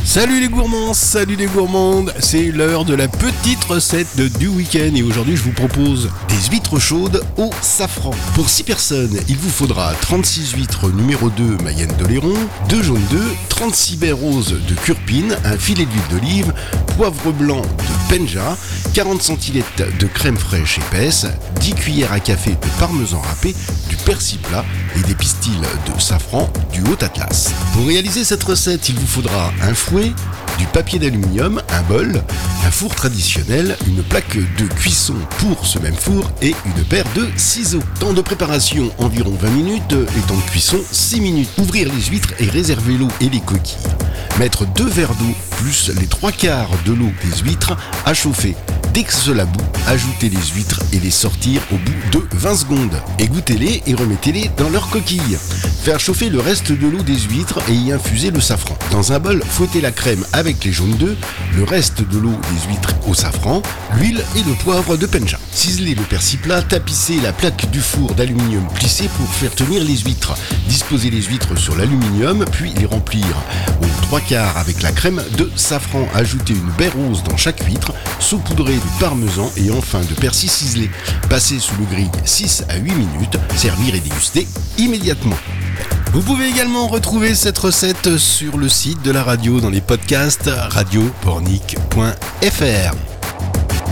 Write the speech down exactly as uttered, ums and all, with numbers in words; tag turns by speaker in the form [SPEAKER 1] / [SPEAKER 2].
[SPEAKER 1] Salut les gourmands, salut les gourmandes, c'est l'heure de la petite recette du week-end et aujourd'hui je vous propose des huîtres chaudes au safran. Pour six personnes, il vous faudra trente-six huîtres numéro deux Mayenne d'Oléron, deux jaunes d'œufs, trente-six baies roses de curpine, un filet d'huile d'olive, poivre blanc de penja, quarante centilitres de crème fraîche épaisse, dix cuillères à café de parmesan râpé, du persil plat et des pistils de safran du Haut-Atlas. Pour réaliser cette recette, il vous faudra un fouet, du papier d'aluminium, un bol, un four traditionnel, une plaque de cuisson pour ce même four et une paire de ciseaux. Temps de préparation environ vingt minutes et temps de cuisson six minutes. Ouvrir les huîtres et réserver l'eau et les coquilles. Mettre deux verres d'eau plus les trois quarts de l'eau des huîtres à chauffer. Dès que cela bout, ajoutez les huîtres et les sortir au bout de vingt secondes. Égouttez-les et remettez-les dans leur coquille. Faire chauffer le reste de l'eau des huîtres et y infuser le safran. Dans un bol, fouettez la crème avec les jaunes d'œufs, le reste de l'eau des huîtres au safran, l'huile et le poivre de penja. Ciselez le persil plat, tapissez la plaque du four d'aluminium plissé pour faire tenir les huîtres. Disposez les huîtres sur l'aluminium, puis les remplir aux trois quarts avec la crème de safran. Ajoutez une baie rose dans chaque huître, saupoudrez de parmesan et enfin de persil ciselé. Passez sous le grille six à huit minutes, servir et déguster immédiatement. Vous pouvez également retrouver cette recette sur le site de la radio dans les podcasts radio pornic point f r.